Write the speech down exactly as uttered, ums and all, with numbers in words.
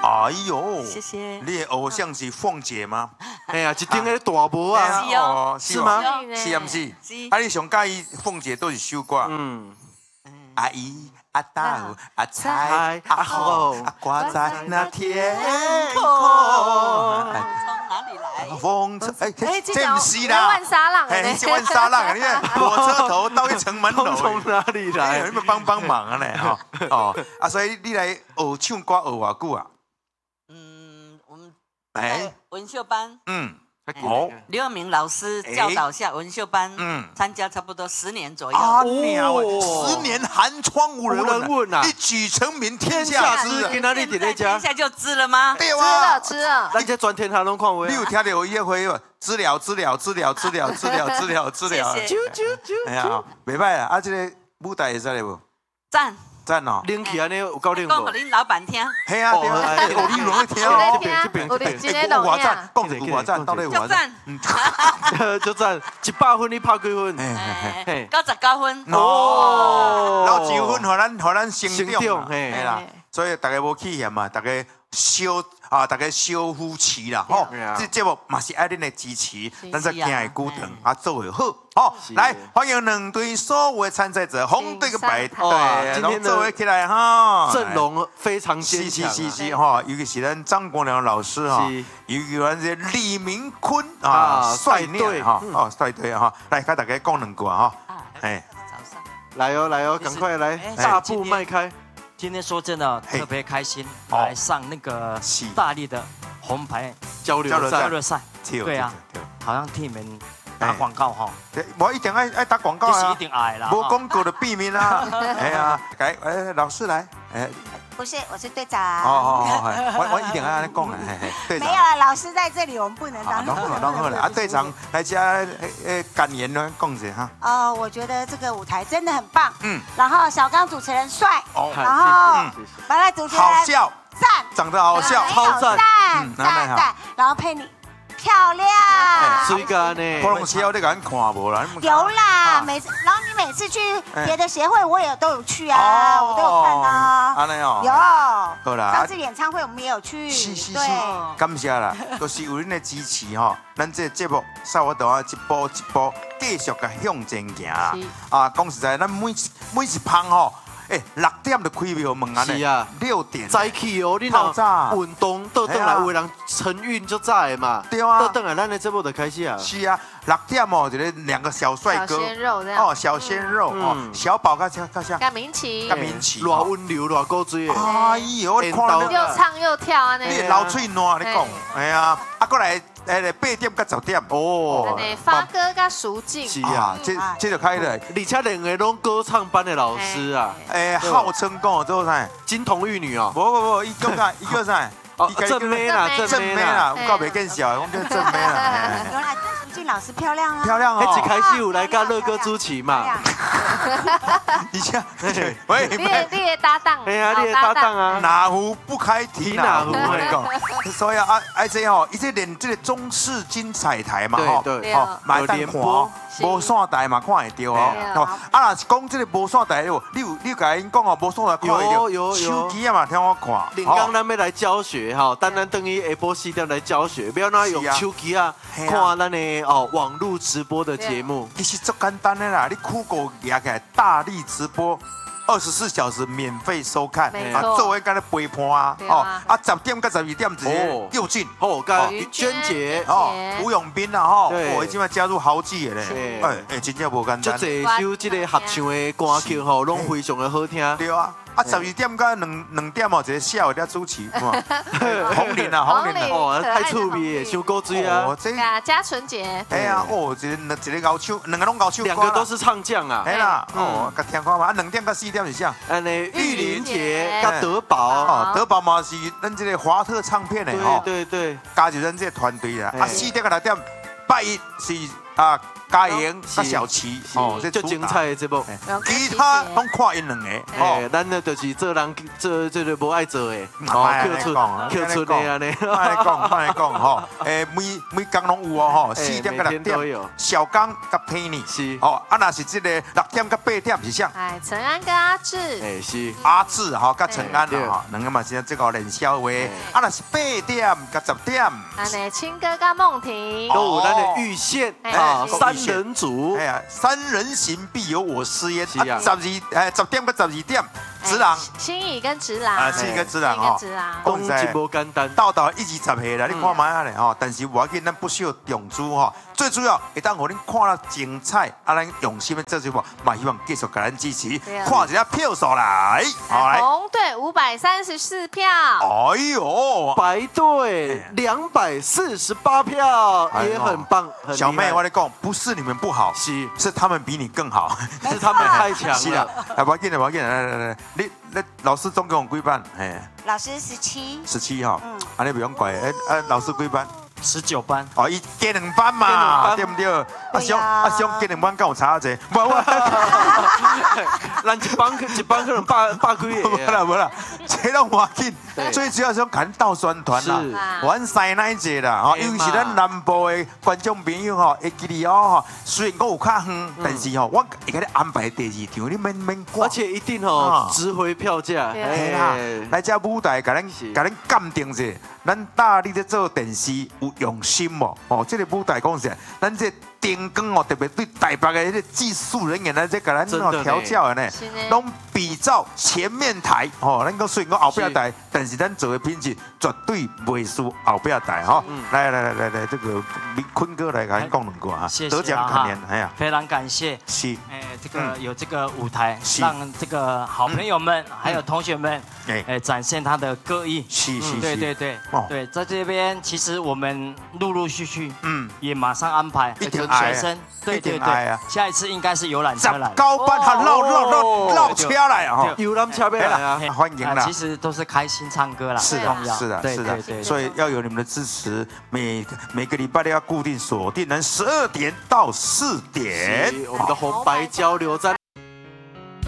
哎呦， 谢谢。 你的偶像是凤姐吗？ 哎呀，一顶个大帽啊， 是哦， 是吗？ 是不是？ 是。 啊，你上介意凤姐都是首歌。 嗯。 阿姨、阿豆、阿菜、 阿阿红、阿挂在那天空。 从哪里来？ 风车，哎， 哎， 这不是啦， 万沙浪哎，是万沙浪啊！你看火车头到一城门楼， 从哪里来？ 你们帮帮忙啊！呢，哈哦啊，所以你来学唱歌学偌久啊？ 嗯，我们哎， 文秀班， 嗯。哦， 刘永明老师教导下文秀班， 嗯， 参加差不多十年左右。 啊，鸟十年寒窗无人问啊，一举成名天下知啊！ 今仔日伫咧天下就知了吗？ 对啊，知了知了。 咱这全天下拢看有。 你有听到有约会无？知了知了知了知了知了知了知了。 谢谢。 哎呀，袂歹啊！啊，这个舞台会使咧无？ 赞。 赞哦， 拎起安尼有够拎无？ 讲给恁老板听。 系啊，对啊，哦，你容易听哦。 这边这边这边，这边我赞，讲一句我赞，到底我赞。 就赞，一百分你拍几分？ 哎，九十九分。 哦，留一分，互咱互咱成长， 嘿啦。所以大家无气嫌嘛，大家小啊，大家小夫妻啦，吼，这节目嘛是爱恁的支持，咱才行会久长，啊，做会好。好，来欢迎两队所有的参赛者，红队跟白队，今天做伙起来哈， 阵容非常坚强， 是是是是哈，尤其是咱张国良老师哈，尤其咱这李明坤啊，帅队哈，哦，帅队哈，来跟大家讲两句哈，哎， 来哦来哦，赶快来，大步迈开。 今天说真的特别开心，来上那个大力的红牌交流交流赛，对啊，好像替你们打广告哈。 我一定爱爱打广告啊， 一定爱啦。 无广告的避免啦。哎呀，来，哎，老师来，哎。 不是，我是队长。 哦哦哦，我我一定要来讲哎，队长。 没有了，老师在这里，我们不能当。 当好当好了啊，队长来加呃感言呢，讲一下哈。 哦，我觉得这个舞台真的很棒。嗯。然后小刚主持人帅。 哦。 然后白赖主持人好笑， 赞， 长得好笑， 超赞，赞赞。然后配你。漂亮， 水干呢？ 可能是要你敢看无啦？ 有啦，每次，然后你每次去别的协会，我也都有去啊，我都有看啊。 安尼哦， 有。 好啦， 上次演唱会我们也有去。 是是是，感谢啦，都是有恁的支持吼。咱这节目稍微等下一步一步继续甲向前行啦。啊，讲实在，咱每一每一棚吼。哎，六点就开庙门啊！ 是啊， 六点早起哦，你若运动倒转来，有人晨运就早的嘛。 对啊， 倒转来，咱的节目就开始啊。 是啊，六点哦，就是两个小帅哥， 小鲜肉这样。 哦，小鲜肉哦，小宝跟像像甘明奇， 甘明奇， 偌温柔，偌古锥的。 哎呦，我看到又唱又跳啊！那你老嘴烂，你讲，哎呀，啊，过来。诶，八点到十点哦，发哥跟苏静是啊， 这这就开了， 而且两个拢歌唱班的老师啊， 诶，号称讲做啥？ 金童玉女哦， 不不不，一个啥？一个啥？ 哦，正妹啦， 正妹啦，我告别更小，我们叫正妹啦。 有啦，郑淑静老师漂亮啊， 漂亮哦。 一开始有来跟乐哥朱琪嘛。 你下， 喂，你的你的搭档， 哎呀，你的搭档啊， 哪壶不开提哪壶，我跟你讲。所以啊，而且哦，伊这连这个中视金彩台嘛， 吼，对， 哦，买单看，无线台嘛看会到哦。啊，若是讲这个无线台，你有你有甲因讲哦，无线台看会到， 有有有， 手机啊嘛，听我看。 连刚咱要来教学哈，单单等于下晡四点来教学，不要那用手机啊看咱的哦网络直播的节目。 其实足简单的啦，你酷狗拿起来大力直播。二十四小时免费收看，啊，作为刚才陪伴啊，哦，啊，十点到十二点直接又进， 哦，跟娟姐， 哦，吴永斌啦，哈， 我已经要加入豪记了嘞，哎哎，真正无简单， 就这首这个合唱的歌曲吼，拢非常的好听， 对啊。啊，十二點到兩兩點哦，一個下午在主持，紅蓮啊，紅蓮啊， 哦，太趣味，唱歌追啊， 哦，這啊，嘉純姐， 哎呀，哦，一個一個高手，兩個攏高手， 兩個都是唱將啊， 係啦，哦，甲聽看嘛，啊，兩點到四點是啥？ 安尼玉玲姐甲德寶， 哦，德寶嘛是咱這個華特唱片的吼， 對對對， 加入咱這個團隊啦，啊，四點到六點，拜一是。 啊嘉莹、甲小琪，哦， 就精彩的节目。 其他拢看因两个，哦， 哎，咱呢就是做人做做就无爱做的， 哦， 扣出扣出的安尼。 慢来讲，慢来讲吼，诶，每每工拢有哦吼，四點到六點，小剛甲 Penny 是，哦，啊若是即個六點到八點是啥？ 哎，陈安跟阿志， 哎是， 阿志吼甲陳安吼，兩個嘛是即個練消話，啊若是八點甲十點， 安尼青哥跟梦婷， 都有咱的玉线啊，三人组， 哎呀，三人行必有我師焉， 是啊， 十二誒十點到十二點，直人， 心怡跟直郎， 啊，心怡跟直人吼， 直郎， 講真無簡單， 到到一二十歲啦，你看買下咧吼，但是我要緊，咱不需要用珠吼，最主要會當互恁看到精彩，啊，咱用心的做節目，嘛希望繼續給咱支持，看一下票數來，好來， 紅隊五百三十四票， 哎呦， 白隊兩百四十八票，也很棒， 小妹，我跟你講，不是你們不好， 是是他們比你更好， 是他們太強是啦了。， 來，我緊來，我緊來，來來來，你你老師總共幾班？哎， 老師十七， 十七哈，啊，你不用怪，哎，啊，老師幾班？ 十九班哦，伊加兩班嘛，對不對？啊，想啊想加兩班，跟我差者，唔我， 咱一幫一幫可能百百幾個， 無啦無啦，這都我緊，最主要是講到宣傳啦，玩西那一節啦，哦，尤其是咱南部的觀眾朋友吼，會記得哦，雖然我有較遠，但是吼，我會給你安排第二場，你免免掛， 而且一定吼值回票價， 係啦，來這舞台，甲咱甲咱鑑定者，咱大力在做電視有用心無？哦，這個舞台講實，咱這燈光哦，特別對台北的迄個技術人員來這甲咱哦調教的呢，攏比照前面台哦，咱講雖然講後壁台，但是咱做的品質絕對袂輸後壁台哈。來來來來來，這個坤哥來甲咱講兩句哈，得獎感言，哎呀， 非常感謝， 是， 哎，這個有這個舞台，讓這個好朋友們還有同學們，哎，展現他的歌藝， 是是， 對對對，對，在這邊其實我們陸陸續續，嗯，也馬上安排學生，對對對，下一次應該是遊覽車來， 高班他繞繞繞繞車來啊， 遊覽車來啊， 歡迎啦， 其實都是開心唱歌啦， 是的，是的，是的，所以要有你們的支持，每每個禮拜都要固定鎖定，能十二點到四點， 我們的紅白交流站。